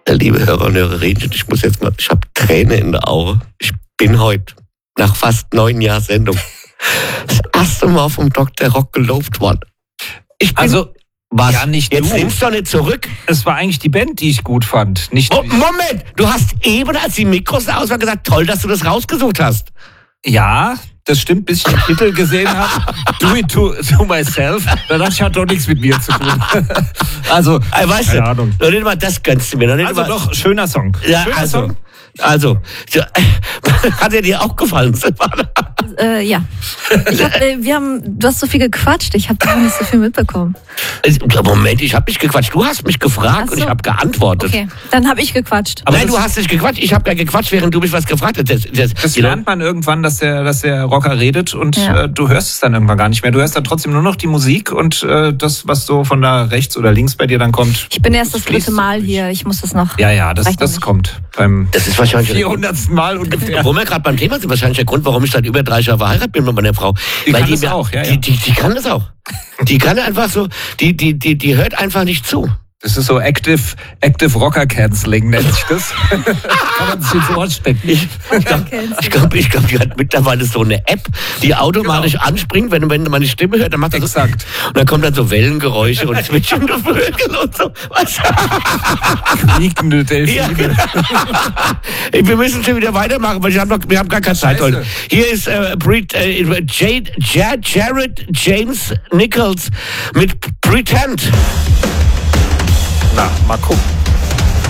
Liebe Hörer und Hörerinnen, ich habe Tränen in der Auge. Ich bin heute nach fast 9 Jahren Sendung das erste Mal vom Dr. Rock gelobt worden. Was? Ja, nicht jetzt du. nimmst du doch nicht zurück. Es war eigentlich die Band, die ich gut fand. Nicht Moment, du hast eben, als die Mikros aus waren, gesagt, toll, dass du das rausgesucht hast. Ja, das stimmt, bis ich den Titel gesehen habe. Do it to myself. Da dachte ich, hat doch nichts mit mir zu tun. Also, weißt keine Ahnung. Noch nicht mal das gönnst du mir. Also doch, schöner Song. Ja, schöner Song. Also, hat er dir auch gefallen? Ja. Du hast so viel gequatscht, ich habe nicht so viel mitbekommen. Moment, ich habe nicht gequatscht. Du hast mich gefragt und ich habe geantwortet. Okay, dann habe ich gequatscht. Aber nein, du hast nicht gequatscht. Ich habe gequatscht, während du mich was gefragt hast. Das lernt man irgendwann, dass der Rocker redet und du hörst es dann irgendwann gar nicht mehr. Du hörst dann trotzdem nur noch die Musik und das, was so von da rechts oder links bei dir dann kommt. Ich bin erst das 3. Mal hier, ich muss das noch... Ja, das kommt beim das ist wahrscheinlich 400. Mal ungefähr. Wo wir gerade beim Thema sind, wahrscheinlich der Grund, warum ich seit über 30 Jahren verheiratet bin mit meiner Frau. Die kann das auch, ja. Die kann das auch. Die kann einfach so, die hört einfach nicht zu. Das ist so Active Rocker Canceling, nennt sich das. Kann man sich ins Ohr stecken. Ich glaube, die hat mittlerweile so eine App, die automatisch anspringt, wenn meine Stimme hört, dann macht das so. Und dann kommen dann so Wellengeräusche und zwitschernde Vögel und so. Quiekende Delfine. Ja. Wir müssen schon wieder weitermachen, weil wir haben gar keine Zeit heute. Hier ist Jared James Nichols mit Pretend. Na, mal gucken.